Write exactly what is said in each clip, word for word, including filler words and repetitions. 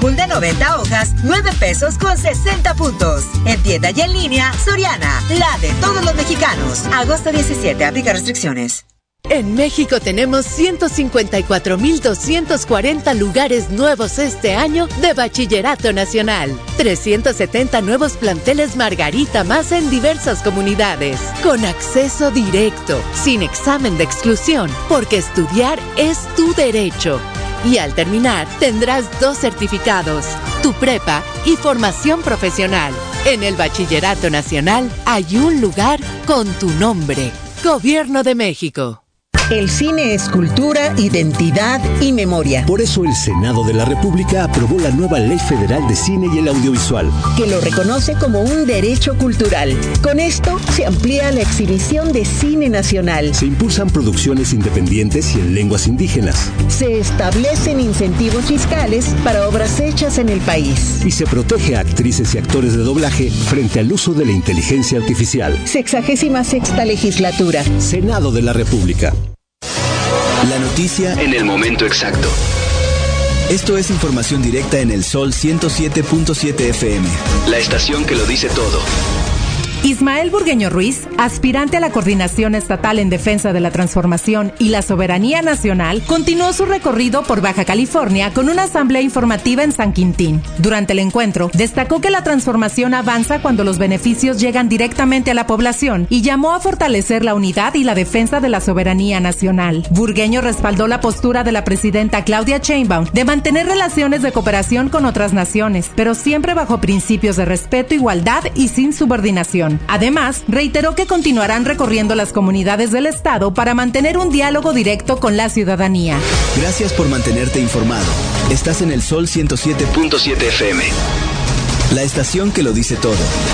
full de noventa hojas, nueve pesos con sesenta puntos. En tienda y en línea, Soriana, la de todos los mexicanos. Agosto diecisiete, aplica restricciones. En México tenemos ciento cincuenta y cuatro mil doscientos cuarenta lugares nuevos este año de Bachillerato Nacional. trescientos setenta nuevos planteles Margarita más en diversas comunidades. Con acceso directo, sin examen de exclusión, porque estudiar es tu derecho. Y al terminar, tendrás dos certificados, tu prepa y formación profesional. En el Bachillerato Nacional hay un lugar con tu nombre. Gobierno de México. El cine es cultura, identidad y memoria. Por eso el Senado de la República aprobó la nueva Ley Federal de Cine y el Audiovisual, que lo reconoce como un derecho cultural. Con esto se amplía la exhibición de cine nacional. Se impulsan producciones independientes y en lenguas indígenas. Se establecen incentivos fiscales para obras hechas en el país. Y se protege a actrices y actores de doblaje frente al uso de la inteligencia artificial. Sexagésima sexta legislatura. Senado de la República. La noticia en el momento exacto. Esto es información directa en el Sol ciento siete punto siete F M. La estación que lo dice todo. Ismael Burgueño Ruiz, aspirante a la Coordinación Estatal en Defensa de la Transformación y la Soberanía Nacional, continuó su recorrido por Baja California con una asamblea informativa en San Quintín. Durante el encuentro, destacó que la transformación avanza cuando los beneficios llegan directamente a la población y llamó a fortalecer la unidad y la defensa de la soberanía nacional. Burgueño respaldó la postura de la presidenta Claudia Sheinbaum de mantener relaciones de cooperación con otras naciones, pero siempre bajo principios de respeto, igualdad y sin subordinación. Además, reiteró que continuarán recorriendo las comunidades del estado para mantener un diálogo directo con la ciudadanía. Gracias por mantenerte informado. Estás en el Sol ciento siete punto siete F M. La estación que lo dice todo.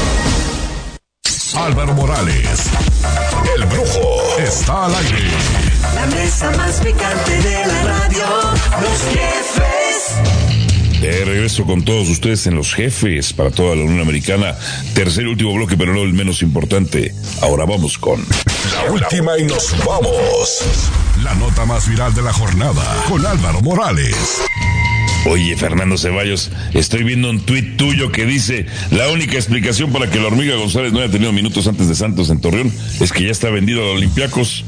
Álvaro Morales, el brujo, está al aire. La mesa más picante de la radio, los jefes. De regreso con todos ustedes en Los Jefes para toda la Unión Americana. Tercer y último bloque, pero no el menos importante. Ahora vamos con la última y nos vamos. La nota más viral de la jornada con Álvaro Morales. Oye, Fernando Ceballos, estoy viendo un tuit tuyo que dice: la única explicación para que la Hormiga González no haya tenido minutos antes de Santos en Torreón es que ya está vendido a los Olympiacos.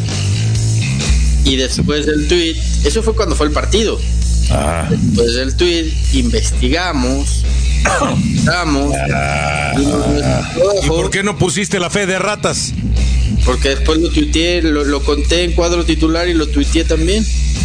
Y después del tuit, eso fue cuando fue el partido. Ah. Después del tweet investigamos, investigamos ah. y, nos ¿Y por qué no pusiste la fe de ratas? Porque después lo tuiteé, lo, lo conté en cuadro titular y lo tuiteé también.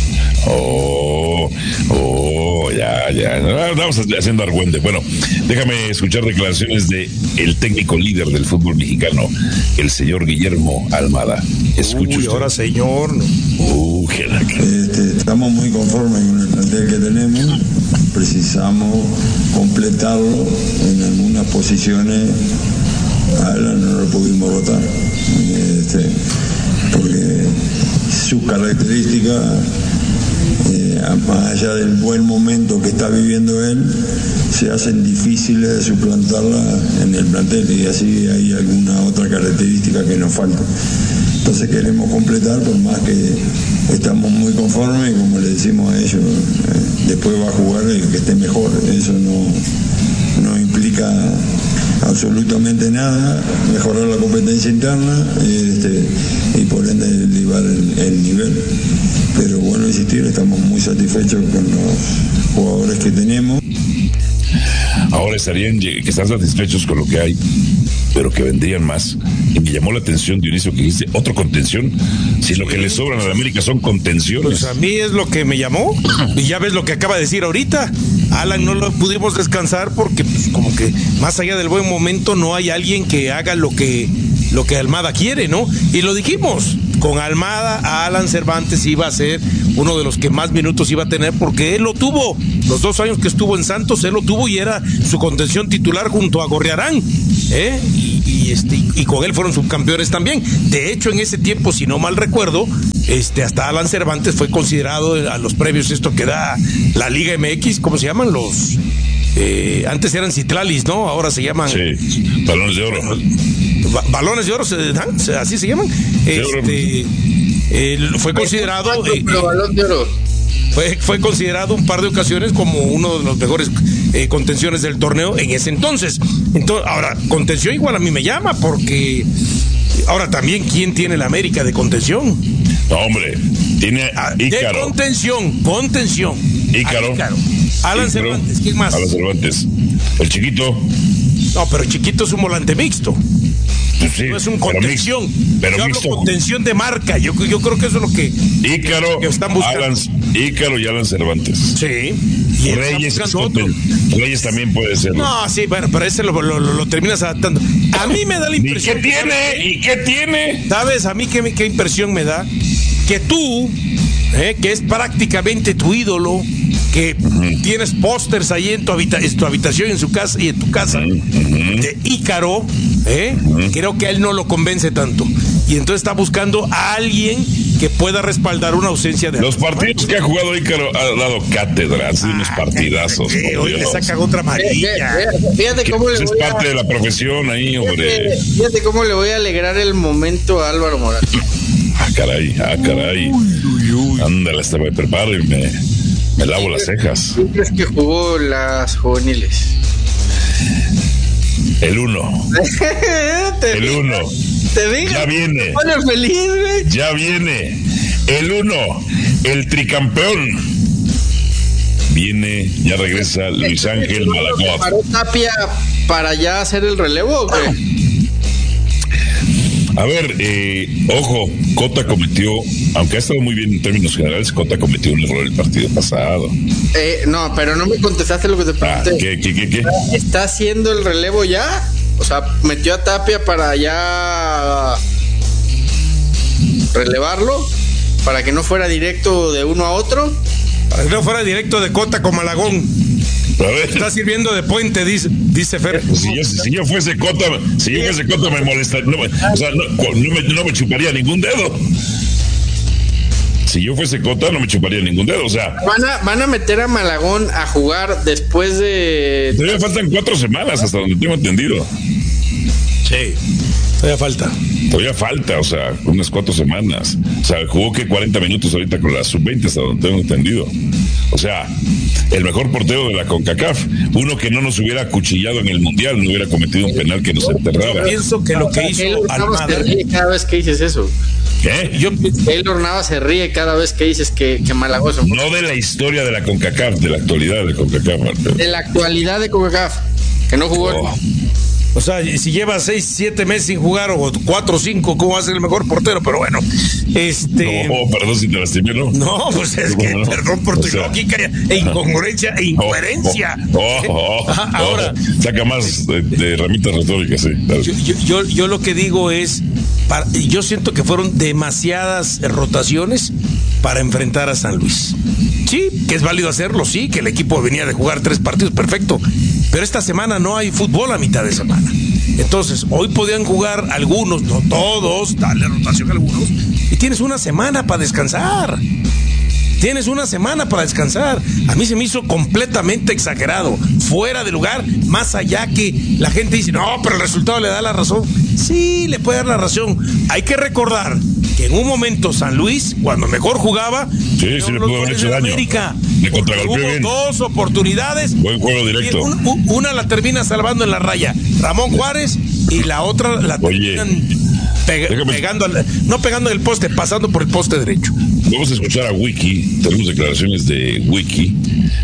Oh, oh, ya, ya. Vamos haciendo argüende. Bueno, déjame escuchar declaraciones de el técnico líder del fútbol mexicano, el señor Guillermo Almada. Escuche. Uy, ahora señor. Uh, que la... este, estamos muy conformes con el plantel que tenemos. Precisamos completarlo en algunas posiciones. A él no lo pudimos votar. Este, porque sus características, eh, más allá del buen momento que está viviendo él, se hacen difíciles de suplantarla en el plantel, y así hay alguna otra característica que nos falta. Entonces queremos completar, por más que estamos muy conformes, y como le decimos a ellos, eh, después va a jugar el que esté mejor. Eso no, no implica absolutamente nada, mejorar la competencia interna, este, y por ende elevar el, el nivel. Pero bueno, insistir, estamos muy satisfechos con los jugadores que tenemos. Ahora estarían que están satisfechos con lo que hay, pero que vendrían más. Y me llamó la atención, Dionisio, que dice otro contención. Si lo que le sobran a la América son contenciones. Pues a mí es lo que me llamó. Y ya ves lo que acaba de decir ahorita. Alan, no lo pudimos descansar porque pues, como que más allá del buen momento no hay alguien que haga lo que lo que Almada quiere, ¿no? Y lo dijimos, con Almada, Alan Cervantes iba a ser uno de los que más minutos iba a tener, porque él lo tuvo, los dos años que estuvo en Santos, él lo tuvo y era su contención titular junto a Gorriarán, ¿eh? Y, y, este, y con él fueron subcampeones también. De hecho, en ese tiempo, si no mal recuerdo, este, hasta Alan Cervantes fue considerado a los previos esto que da la Liga M X, ¿cómo se llaman? Los... Eh, antes eran Citlalis, ¿no? Ahora se llaman... Sí, balones de oro. Ba- balones de oro, ¿se dan? ¿Así se llaman? Este, eh, fue considerado... Cuatro, pero balón de oro. Fue, fue considerado un par de ocasiones como uno de los mejores eh, contenciones del torneo en ese entonces. Entonces, ahora, contención igual a mí me llama, porque ahora también, ¿quién tiene la América de contención? No, hombre, tiene a Ícaro. De contención, contención. Ícaro. Ícaro. Alan Ícaro. Cervantes, ¿quién más? Alan Cervantes. El chiquito. No, pero el chiquito es un volante mixto. Sí, no es un pero contención. Mixto, pero yo mixto. hablo contención de marca. Yo, yo creo que eso es lo que, Ícaro, que están buscando. Alan, Ícaro y Alan Cervantes. Sí. Y Reyes, es conten, Reyes también puede ser. No, sí, bueno, pero ese lo, lo, lo, lo terminas adaptando. A mí me da la impresión. ¿Y qué tiene? ¿Y qué tiene? ¿Sabes? A mí qué, qué impresión me da que tú, eh, que es prácticamente tu ídolo, que uh-huh. tienes pósters ahí en tu, habita- en tu habitación, en su casa y en tu casa, uh-huh. de Ícaro, ¿eh? uh-huh. creo que a él no lo convence tanto. Y entonces está buscando a alguien que pueda respaldar una ausencia de... Los partidos que ha jugado Ícaro ha dado cátedra, han sido ah, unos partidazos. Eh, hoy le sacan otra amarilla. Fíjate, fíjate cómo le voy voy a... Es parte a... de la profesión ahí, hombre. Fíjate, fíjate cómo le voy a alegrar el momento a Álvaro Morales. Ah, caray, ah, caray. Ándale, hasta me preparo y me... Me lavo las cejas. ¿Quién crees que jugó las juveniles? El uno. El uno. Te digo. Ya viene. Te pone feliz, güey. Ya viene. El uno. El tricampeón. Viene, ya regresa Luis Ángel Malagón. ¿Paró Tapia para ya hacer el relevo o qué? A ver, eh, ojo, Cota cometió, aunque ha estado muy bien en términos generales, Cota cometió un error el partido pasado. Eh, no, pero no me contestaste lo que te pregunté. Ah, ¿qué, qué, qué, qué? ¿Está haciendo el relevo ya? O sea, metió a Tapia para ya relevarlo, para que no fuera directo de uno a otro. Para que no fuera directo de Cota con Malagón. A ver. Está sirviendo de puente, dice, dice Fer. Si yo, si yo fuese Cota, si yo fuese Cota me molestaría, no, o sea, no, no, me, no me chuparía ningún dedo. Si yo fuese Cota no me chuparía ningún dedo, o sea. Van a, van a meter a Malagón a jugar después de... Todavía faltan cuatro semanas hasta donde tengo entendido. Sí, todavía falta. Todavía falta, o sea, unas cuatro semanas. O sea, jugó que cuarenta minutos ahorita con la sub veinte hasta donde tengo entendido. O sea, el mejor portero de la CONCACAF, uno que no nos hubiera acuchillado en el Mundial, no hubiera cometido un penal que nos enterraba. Yo pienso que lo que hizo Almada... se ríe cada vez que dices eso. ¿Qué? Yo, Keylor Navas se ríe cada vez que dices que, que Malagón... No de la historia de la CONCACAF, de la actualidad de CONCACAF. Martín. De la actualidad de CONCACAF, que no jugó... Oh. O sea, si lleva seis, siete meses sin jugar, o cuatro o cinco, ¿cómo va a ser el mejor portero? Pero bueno, este... No, perdón si te lastimé, ¿no? No, pues es que, no? perdón por tu o sea, lógica e incongruencia e incoherencia. Oh, oh, oh, oh, Ahora... Oh, saca más de, de herramientas retóricas, sí. Claro. Yo, yo, yo, yo lo que digo es, para, yo siento que fueron demasiadas rotaciones para enfrentar a San Luis. Sí, que es válido hacerlo, sí, que el equipo venía de jugar tres partidos, perfecto. Pero esta semana no hay fútbol a mitad de semana. Entonces, hoy podían jugar algunos, no todos, darle rotación a algunos, y tienes una semana para descansar. Tienes una semana para descansar. A mí se me hizo completamente exagerado, fuera de lugar, más allá que la gente dice, no, pero el resultado le da la razón. Sí, le puede dar la razón. Hay que recordar que en un momento San Luis, cuando mejor jugaba, sí, sí le pudo haber hecho daño. América, le contragolpeó bien. Dos oportunidades. Buen juego directo. Un, un, una la termina salvando en la raya Ramón Juárez y la otra la terminan pega, pegando, al, no pegando en el poste, pasando por el poste derecho. Vamos a escuchar a Wiki. Tenemos declaraciones de Wiki.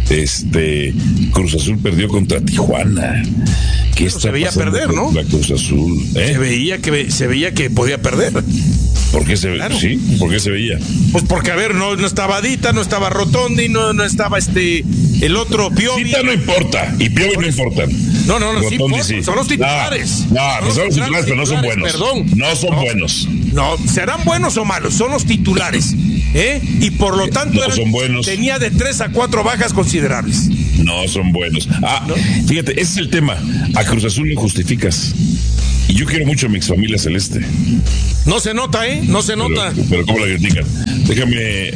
Este Cruz Azul perdió contra Tijuana. ¿Qué está se veía perder, ¿no? La Cruz Azul. ¿Eh? Se veía que se veía que podía perder. ¿Por qué se, claro. ¿Sí? ¿Por qué se veía? Pues porque, a ver, no, no estaba Dita, no estaba Rotondi, no, no estaba este el otro Piovi. Dita no importa, y Piovi no importan. No, no, no, sí, importa, sí. Son los titulares. No, no, no son los titulares, pero no son buenos. Perdón. No son no, buenos. No, serán buenos o malos, son los titulares. ¿Eh? Y por lo tanto no eran, son buenos. Tenía de tres a cuatro bajas considerables. No son buenos. Ah, ¿no? Fíjate, ese es el tema. A Cruz Azul lo justificas. Y yo quiero mucho a mi exfamilia celeste. No se nota, ¿eh? No se nota. Pero, pero ¿cómo la critican? Déjame.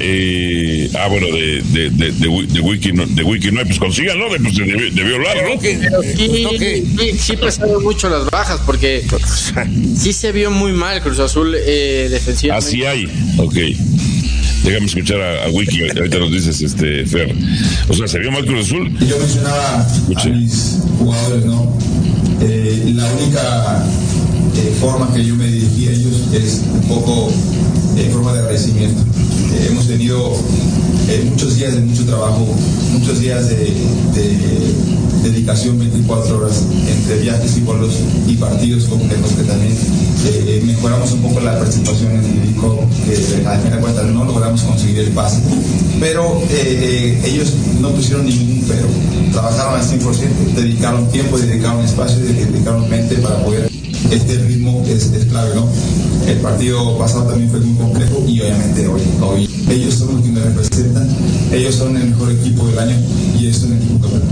Eh, ah, bueno, de, de, de, de, de Wiki no, de Wiki no hay, pues consíganlo, de, pues, debió, debió hablar, ¿no? Que, pero sí, okay. sí, sí pesaron mucho las bajas, porque sí se vio muy mal Cruz Azul eh, defensivamente. Así hay, ok. Déjame escuchar a, a Wiki, ahorita nos dices, este, Fer. O sea, ¿se vio mal Cruz Azul? Yo mencionaba Escuche. a mis jugadores, ¿no? Eh, la única eh, forma que yo me dirigí a ellos es un poco en eh, forma de agradecimiento. Eh, hemos tenido eh, muchos días de mucho trabajo, muchos días de, de dedicación veinticuatro horas entre viajes y vuelos y partidos complejos que también eh, mejoramos un poco la participación en el Lico, que al final de cuentas no logramos conseguir el pase, pero eh, eh, ellos no pusieron ningún pero, trabajaron al cien por ciento, dedicaron tiempo, dedicaron espacio, dedicaron mente para poder, este ritmo es, es clave, ¿no? El partido pasado también fue muy complejo y obviamente hoy, hoy ellos son los que me representan, ellos son el mejor equipo del año y ellos son el equipo campeón.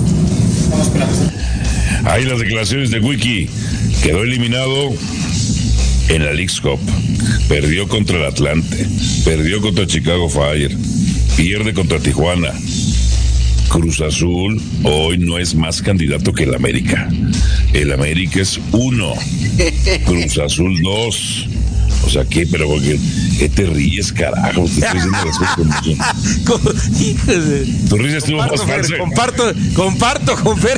Ahí las declaraciones de Wiki. Quedó eliminado en la Leagues Cup. Perdió contra el Atlante. Perdió contra Chicago Fire. Pierde contra Tijuana. Cruz Azul hoy no es más candidato que el América. El América es uno. Cruz Azul dos. O sea, ¿qué? Pero porque, ¿qué te ríes, carajo? Te estoy diciendo las cosas como tu risa estuvo más falsa. Comparto, comparto con Fer.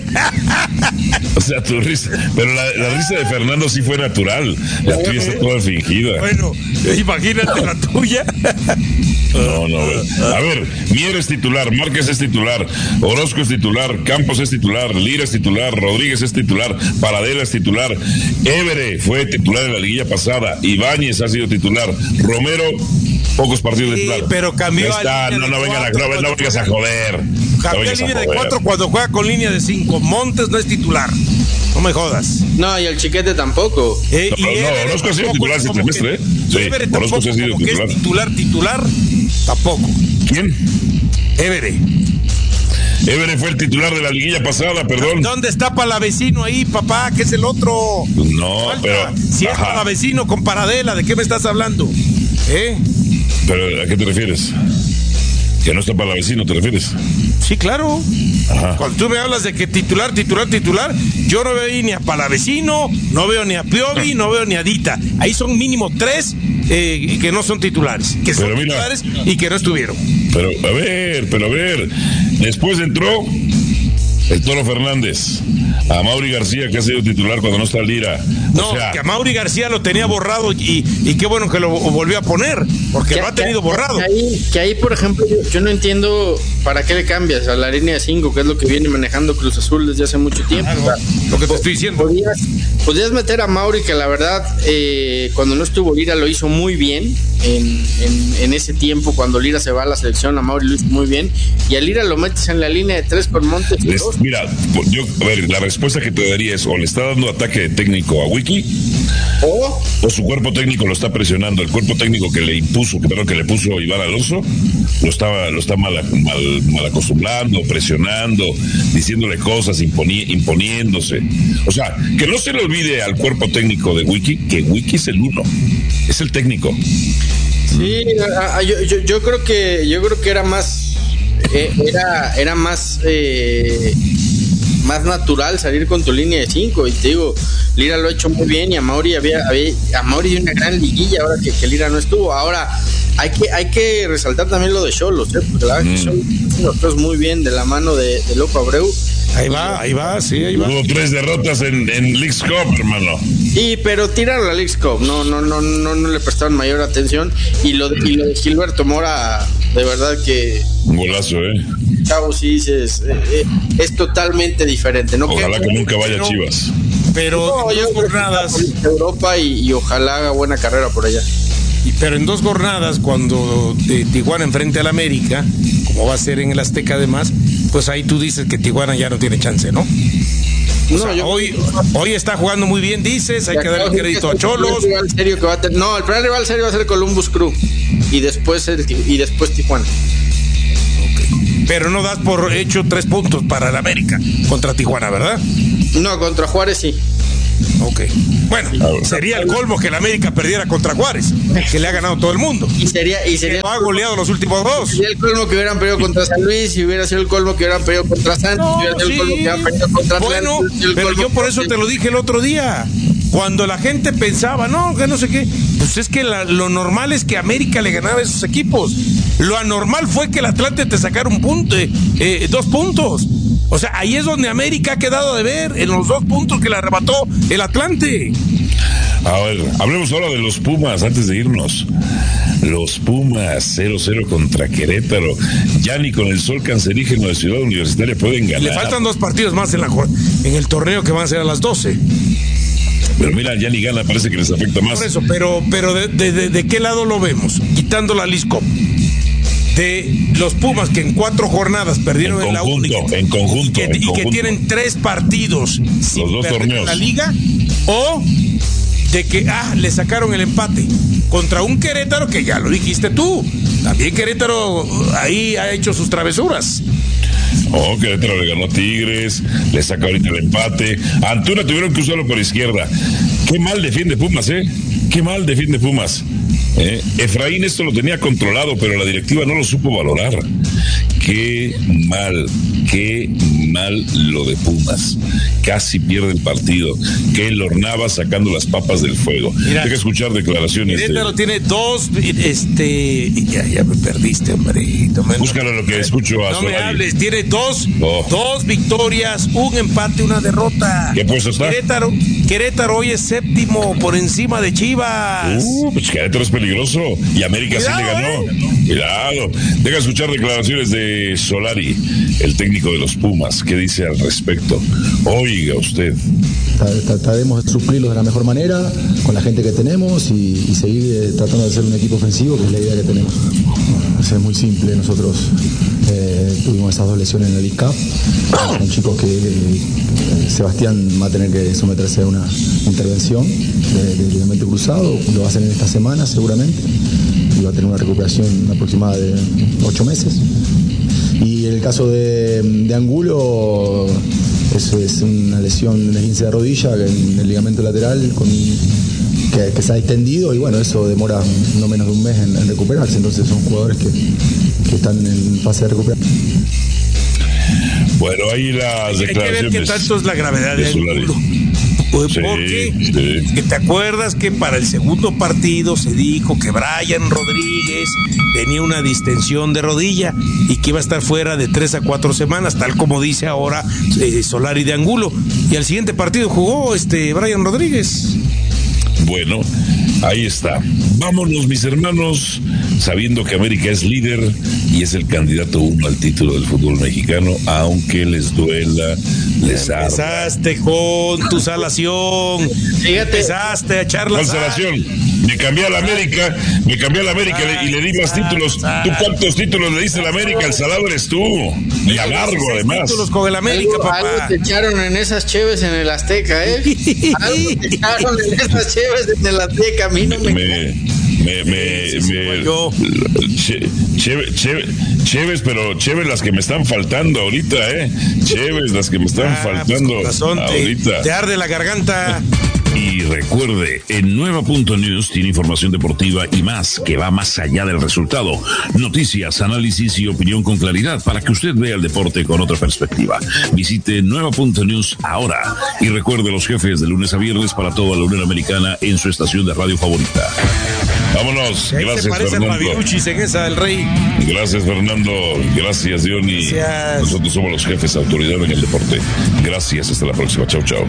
O sea, tu risa. Pero la, la risa de Fernando sí fue natural. La tuya está toda fingida. Bueno, imagínate la tuya. No, no, a ver. A ver, Mier es titular, Márquez es titular, Orozco es titular, Campos es titular, Lira es titular, Rodríguez es titular, Paradela es titular, Évere fue titular en la liguilla pasada, Ibáñez ha sido titular, Romero, pocos partidos de titular. Sí, pero cambió a está, no, no, vengan a, no, no vengas a joder. Cambió no a línea de cuatro cuando juega con línea de cinco. Montes no es titular. No me jodas. No, y el Chiquete tampoco. Eh, no, y no, Orozco ha sido titular este semestre, ¿eh? Sí, Orozco ha sido titular. titular, titular, tampoco. ¿Quién? Évere. Évere fue el titular de la liguilla pasada, perdón. ¿Dónde está Palavecino ahí, papá? ¿Qué es el otro? No, Falta. pero... Si es Palavecino con Paradela, ¿de qué me estás hablando? ¿Eh? ¿Pero a qué te refieres? ¿Que no está Palavecino, te refieres? Sí, claro. Ajá. Cuando tú me hablas de que titular, titular, titular, yo no veo ahí ni a Palavecino, no veo ni a Piovi, no veo ni a Dita. Ahí son mínimo tres eh, que no son titulares, que son mira, titulares y que no estuvieron. Pero, a ver, pero a ver, después entró el Toro Fernández, a Mauri García, que ha sido titular cuando no está Lira. No, o sea, que a Mauri García lo tenía borrado y, y qué bueno que lo volvió a poner, porque que, lo ha tenido que, borrado. Que ahí, que ahí, por ejemplo, yo, yo no entiendo para qué le cambias a la línea de cinco, que es lo que viene manejando Cruz Azul desde hace mucho tiempo. Claro, o sea, lo que te estoy diciendo. Podías, podías meter a Mauri, que la verdad, eh, cuando no estuvo Lira lo hizo muy bien. En, en, en ese tiempo, cuando Lira se va a la selección, a Mauri lo hizo muy bien. Y a Lira lo metes en la línea de tres con Montes. Les, mira, yo, a ver, la respuesta que te daría es: o le está dando ataque técnico a Wiki, o, o su cuerpo técnico lo está presionando. El cuerpo técnico que le impuso, que, que le puso Iván Alonso, lo estaba, lo está mal, mal, mal acostumbrando, presionando, diciéndole cosas, imponi, imponiéndose. O sea, que no se le olvide al cuerpo técnico de Wiki que Wiki es el uno, es el técnico. Sí, a, a, yo, yo, yo creo que yo creo que era más eh, era era más eh, más natural salir con tu línea de cinco, y te digo, Lira lo ha hecho muy bien y a Mauri había, había a Mauri dio una gran liguilla ahora que, que Lira no estuvo. Ahora hay que hay que resaltar también lo de Xolos, ¿eh? Porque la verdad mm. que Xolos los dos muy bien de la mano de, de Loco Abreu. Ahí va, ahí va, sí, ahí va. Hubo tres derrotas en, en Leagues Cup, hermano. Sí, pero tiraron la Leagues Cup, no, no, no, no, no le prestaron mayor atención. Y lo de, y lo de Gilberto Mora, de verdad que... Un golazo, ¿eh? Chavo, sí, es, eh, es totalmente diferente. ¿No? Ojalá que, que nunca vaya no, a Chivas. Pero no, en dos jornadas... Europa y, y ojalá haga buena carrera por allá. Y, pero en dos jornadas, cuando eh, Tijuana enfrente al América, como va a ser en el Azteca además, pues ahí tú dices que Tijuana ya no tiene chance, ¿no? O no, sea, yo... hoy, hoy está jugando muy bien, dices, hay que darle crédito a Xolos. El serio que va a tener... No, el primer rival serio va a ser Columbus Crew y después el, y después Tijuana. Okay. Pero no das por hecho tres puntos para el América contra Tijuana, ¿verdad? No, contra Juárez sí. Ok. Bueno, sería el colmo que el América perdiera contra Juárez, que le ha ganado todo el mundo. Y sería, y sería. Que ha goleado los últimos dos. Sería el colmo que hubieran perdido contra San Luis, y hubiera sido el colmo que hubieran perdido contra Santos, no, y hubiera sido sí. el colmo que hubieran perdido contra Bueno, Atlantis, pero yo por eso te lo dije el otro día. Cuando la gente pensaba, no, que no sé qué, pues es que la, lo normal es que América le ganaba a esos equipos. Lo anormal fue que el Atlante te sacara un punto, eh, eh, dos puntos. O sea, ahí es donde América ha quedado de ver, en los dos puntos que le arrebató el Atlante. A ver, hablemos ahora de los Pumas antes de irnos. Los Pumas cero cero contra Querétaro. Ya ni con el sol cancerígeno de Ciudad Universitaria pueden ganar. Le faltan dos partidos más en, la, en el torneo que van a ser a las doce. Pero mira, ya ni gana, parece que les afecta más. Por eso, pero, pero de, de, de, ¿de qué lado lo vemos? Quitando la Lisco. De los Pumas que en cuatro jornadas perdieron en, conjunto, en la única. En conjunto. Y que, en y conjunto. que tienen tres partidos los sin dos perder torneos en la liga. O de que, ah, le sacaron el empate contra un Querétaro que ya lo dijiste tú. También Querétaro ahí ha hecho sus travesuras. Oh, Querétaro le ganó a Tigres, le saca ahorita el empate. Antuna tuvieron que usarlo por izquierda. Qué mal defiende Pumas, ¿eh? Qué mal defiende Pumas. ¿Eh? Efraín esto lo tenía controlado, pero la directiva no lo supo valorar. Qué mal, qué mal lo de Pumas. Casi pierde el partido. Keylor Navas sacando las papas del fuego. Mira, hay que escuchar declaraciones. Querétaro de... tiene dos, este, ya, ya me perdiste, hombre. Búscalo lo que escucho a No Solari. me hables, tiene dos, oh. dos victorias, un empate, una derrota. ¿Qué puesto está? Querétaro, Querétaro hoy es séptimo por encima de Chivas. Uh, pues Querétaro es peligroso y América Cuidado, sí le ganó. Eh. Cuidado. Deja escuchar declaraciones de Solari, el técnico de los Pumas. ¿Qué dice al respecto? Oiga usted. Trataremos de suplirlos de la mejor manera con la gente que tenemos y, y seguir eh, tratando de ser un equipo ofensivo, que es la idea que tenemos. Es muy simple. Nosotros eh, tuvimos esas dos lesiones en la League Cup. Son chicos que eh, Sebastián va a tener que someterse a una intervención de, de ligamento cruzado. Lo va a hacer en esta semana seguramente y va a tener una recuperación aproximada de ocho meses. Y en el caso de, de Angulo, eso es una lesión de esguince de rodilla en el ligamento lateral con, que, que se ha extendido y bueno, eso demora no menos de un mes en, en recuperarse. Entonces son jugadores que, que están en fase de recuperación. Bueno, ahí las declaraciones. Hay que ver qué tanto es la gravedad de, de Angulo. Pues sí, porque sí. Que te acuerdas que para el segundo partido se dijo que Brian Rodríguez tenía una distensión de rodilla y que iba a estar fuera de tres a cuatro semanas, tal como dice ahora eh, Solari de Angulo. Y al siguiente partido jugó este Brian Rodríguez. Bueno, ahí está. Vámonos, mis hermanos, sabiendo que América es líder y es el candidato uno al título del fútbol mexicano, aunque les duela, les arda. Empezaste con tu salación. Fíjate. Empezaste a echar la sal. salación. Me cambié a la América, me cambié a la América y le di más títulos. ¿Tú cuántos títulos le diste a la América? El salado eres tú. Y amargo, además. Títulos con el América, algo, papá. Algo te echaron en esas cheves en el Azteca, ¿eh? Algo te echaron en esas cheves en el Azteca. A mí no me... me... Me, me, sí, sí, me, yo. Chéves, chéves, chéves, pero chéves las que me están faltando ahorita, ¿eh? Chéves las que me están ah, faltando pues razón, ahorita. Te, te arde la garganta. Y recuerde, en Nueva punto news tiene información deportiva y más que va más allá del resultado. Noticias, análisis y opinión con claridad para que usted vea el deporte con otra perspectiva. Visite Nueva punto news ahora y recuerde los jefes de lunes a viernes para toda la Unión Americana en su estación de radio favorita. Vámonos. Ahí gracias, se parece Fernando. Rabiuchis en esa del Rey. Gracias, Fernando. Gracias, Diony. Gracias. Nosotros somos los jefes, autoridad en el deporte. Gracias. Hasta la próxima. Chau, chau.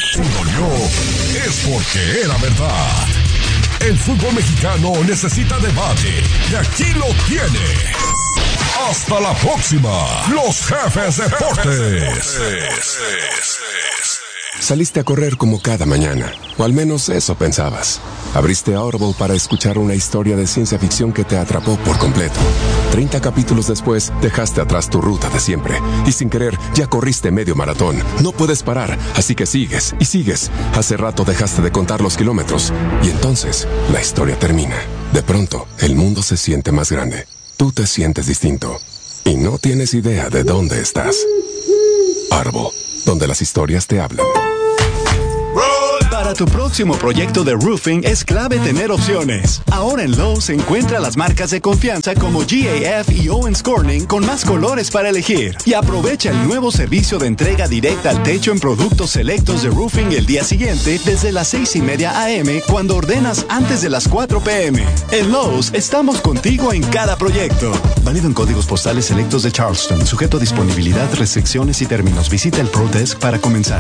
Es porque era verdad. El fútbol mexicano necesita debate y aquí lo tiene. Hasta la próxima. Los jefes deportes. Saliste a correr como cada mañana, o al menos eso pensabas. Abriste Audible para escuchar una historia de ciencia ficción que te atrapó por completo. Treinta capítulos después, dejaste atrás tu ruta de siempre, y sin querer, ya corriste medio maratón. No puedes parar, así que sigues y sigues. Hace rato dejaste de contar los kilómetros, y entonces, la historia termina. De pronto, el mundo se siente más grande. Tú te sientes distinto, y no tienes idea de dónde estás. Audible, donde las historias te hablan. Para tu próximo proyecto de roofing es clave tener opciones. Ahora en Lowe's encuentra las marcas de confianza como G A F y Owens Corning con más colores para elegir. Y aprovecha el nuevo servicio de entrega directa al techo en productos selectos de roofing el día siguiente desde las seis y media a eme cuando ordenas antes de las cuatro pe eme. En Lowe's estamos contigo en cada proyecto. Válido en códigos postales selectos de Charleston. Sujeto a disponibilidad, restricciones y términos. Visita el ProDesk para comenzar.